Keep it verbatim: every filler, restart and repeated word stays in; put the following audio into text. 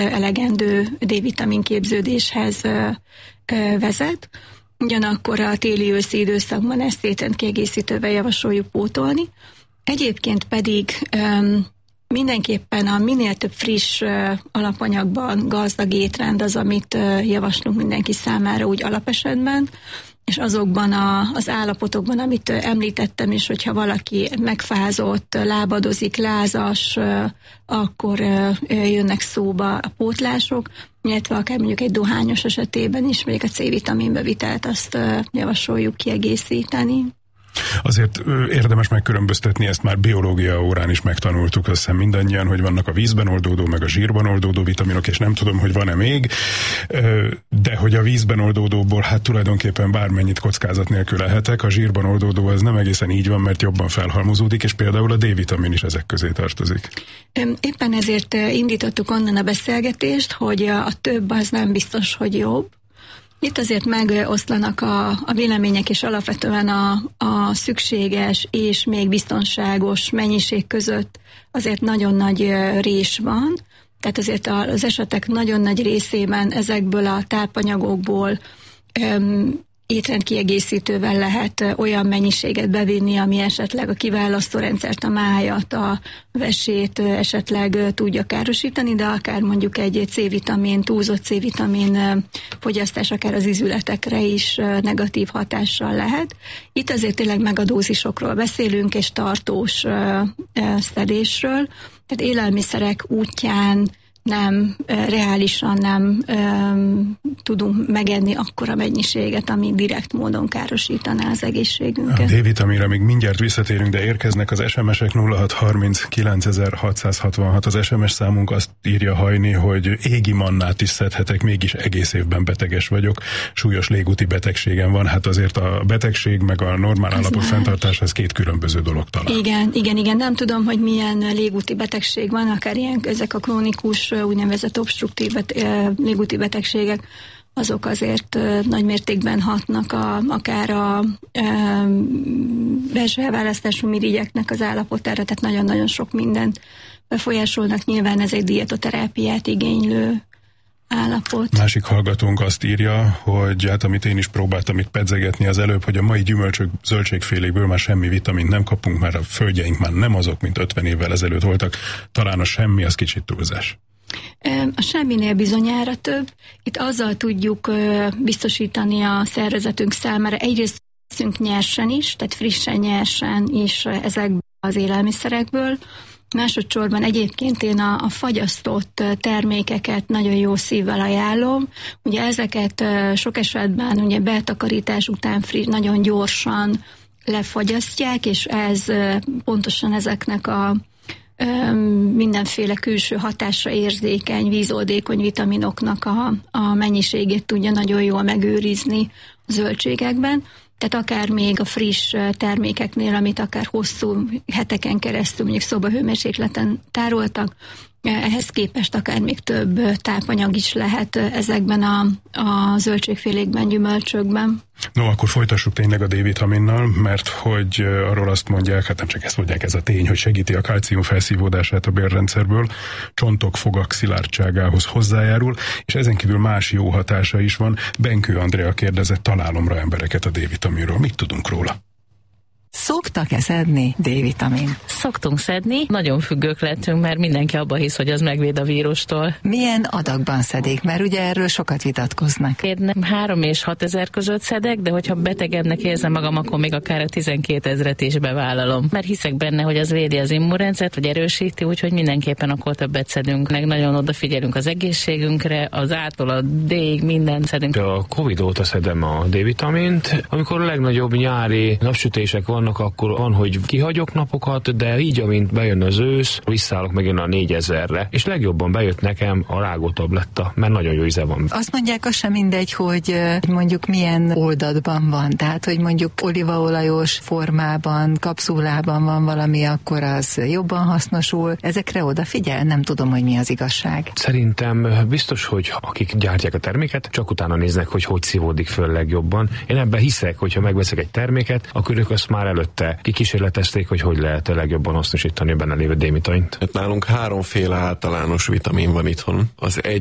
elegendő D-vitamin képződéshez vezet. Ugyanakkor a téli-őszi időszakban ezt étrendkiegészítővel javasoljuk pótolni. Egyébként pedig mindenképpen a minél több friss alapanyagban gazdag étrend az, amit javaslunk mindenki számára úgy alapesetben, és azokban a, az állapotokban, amit említettem is, hogyha valaki megfázott, lábadozik, lázas, akkor jönnek szóba a pótlások, illetve akár mondjuk egy dohányos esetében is még a C-vitamin bevitelt azt javasoljuk kiegészíteni. Azért érdemes megkülönböztetni, ezt már biológia órán is megtanultuk, azt hiszem mindannyian, hogy vannak a vízben oldódó, meg a zsírban oldódó vitaminok, és nem tudom, hogy van-e még, de hogy a vízben oldódóból hát tulajdonképpen bármennyit kockázat nélkül lehetek, a zsírban oldódó az nem egészen így van, mert jobban felhalmozódik, és például a D-vitamin is ezek közé tartozik. Éppen ezért indítottuk onnan a beszélgetést, hogy a több az nem biztos, hogy jobb. Itt azért megoszlanak a, a vélemények, és alapvetően a, a szükséges és még biztonságos mennyiség között azért nagyon nagy rés van. Tehát azért az esetek nagyon nagy részében ezekből a tápanyagokból öm, étrendkiegészítővel lehet olyan mennyiséget bevinni, ami esetleg a kiválasztórendszert, a májat, a vesét esetleg tudja károsítani, de akár mondjuk egy C-vitamin, túlzott C-vitamin fogyasztás akár az ízületekre is negatív hatással lehet. Itt azért tényleg megadózisokról beszélünk, és tartós szedésről, tehát élelmiszerek útján nem, reálisan nem um, tudunk megenni akkora mennyiséget, ami direkt módon károsítaná az egészségünket. A D-vitaminra még mindjárt visszatérünk, de érkeznek az es em es-ek. Nulla hat harminc kilencezer-hatszázhatvanhat az es em es számunk, azt írja Hajni, hogy égi mannát is szedhetek, mégis egész évben beteges vagyok, súlyos légúti betegségem van, hát azért a betegség meg a normál az állapot fenntartás, ez két különböző dolog talán. Igen, igen, igen, nem tudom, hogy milyen légúti betegség van, akár ilyen, ezek a krónikus úgynevezett obstruktív légúti betegségek, azok azért nagy mértékben hatnak a, akár a, a belső elválasztású mirigyeknek az állapotára, tehát nagyon-nagyon sok mindent befolyásolnak. Nyilván ez egy dietoterápiát igénylő állapot. Másik hallgatónk azt írja, hogy hát amit én is próbáltam itt pedzegetni az előbb, hogy a mai gyümölcsök, zöldségfélékből már semmi vitamint nem kapunk, mert a földjeink már nem azok, mint ötven évvel ezelőtt voltak. Talán a semmi, az kicsit túlzás. A semminél bizonyára több. Itt azzal tudjuk biztosítani a szervezetünk számára, egyrészt veszünk nyersen is, tehát frissen nyersen is ezekből az élelmiszerekből. Másodszorban egyébként én a, a fagyasztott termékeket nagyon jó szívvel ajánlom. Ugye ezeket sok esetben ugye betakarítás után friss, nagyon gyorsan lefagyasztják, és ez pontosan ezeknek a mindenféle külső hatásra érzékeny, vízoldékony vitaminoknak a, a mennyiségét tudja nagyon jól megőrizni a zöldségekben. Tehát akár még a friss termékeknél, amit akár hosszú heteken keresztül mondjuk szobahőmérsékleten tároltak, ehhez képest akár még több tápanyag is lehet ezekben a, a zöldségfélékben, gyümölcsökben. No, akkor folytassuk tényleg a D-vitaminnal, mert hogy arról azt mondják, hát nem csak ezt mondják, ez a tény, hogy segíti a kalcium felszívódását a bélrendszerből, csontok, fogak szilárdságához hozzájárul, és ezen kívül más jó hatása is van. Benkő Andrea kérdezett találomra embereket a D-vitaminról. Mit tudunk róla? Szoktak-e szedni D-vitamin? Szoktunk szedni, nagyon függők lettünk, mert mindenki abba hisz, hogy az megvéd a vírustól. Milyen adagban szedik? Mert ugye erről sokat vitatkoznak. Én három és hat ezer között szedek, de hogyha betegednek érzem magam, akkor még akár a tizenkét ezret is bevállalom. Mert hiszek benne, hogy az védi az immunrendszert, vagy erősíti, úgyhogy mindenképpen akkor többet szedünk. Meg nagyon odafigyelünk az egészségünkre, az A-tól a D-ig mindent szedünk. A Covid óta szedem a D-vitamint. Amikor a legnagyobb nyári napsütések van, akkor van, hogy kihagyok napokat, de így, amint bejön az ősz, visszállok megint a négyezerre, és legjobban bejött nekem a rágótabletta, mert nagyon jó íze van. Azt mondják, az sem mindegy, hogy mondjuk milyen oldatban van, tehát, hogy mondjuk olívaolajos formában, kapszulában van valami, akkor az jobban hasznosul. Ezekre odafigyel? Nem tudom, hogy mi az igazság. Szerintem biztos, hogy akik gyártják a terméket, csak utána néznek, hogy hogy szívódik föl legjobban. Én ebben hiszek, hogyha megveszek egy terméket, akkor ők azt már előtte kikísérletezték, hogy hogy lehet a legjobban hasznosítani a benne lévő D-vitamint. Hát nálunk háromféle általános vitamin van itthon. Az egy